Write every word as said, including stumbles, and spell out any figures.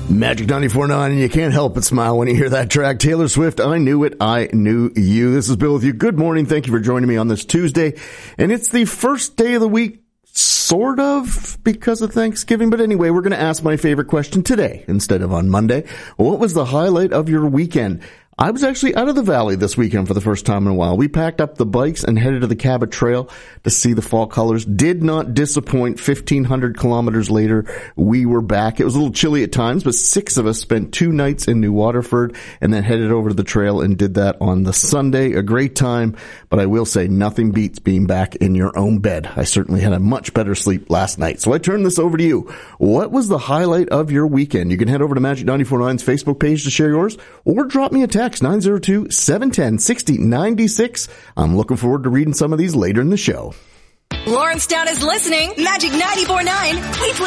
Magic ninety-four point nine, and you can't help but smile when you hear that track. Taylor Swift, I Knew It, I Knew You. This is Bill with you. Good morning. Thank you for joining me on this Tuesday. And it's the first day of the week, sort of, because of Thanksgiving. But anyway, we're going to ask my favorite question today instead of on Monday. What was the highlight of your weekend? I was actually out of the valley this weekend for the first time in a while. We packed up the bikes and headed to the Cabot Trail to see the fall colors. Did not disappoint. fifteen hundred kilometers later, we were back. It was a little chilly at times, but six of us spent two nights in New Waterford and then headed over to the trail and did that on the Sunday. A great time, but I will say nothing beats being back in your own bed. I certainly had a much better sleep last night. So I turn this over to you. What was the highlight of your weekend? You can head over to Magic ninety-four point nine's Facebook page to share yours, or drop me a text. nine zero two, seven one zero, six zero nine six. I'm looking forward to reading some of these later in the show. Lawrencetown is listening. Magic ninety-four point nine. We play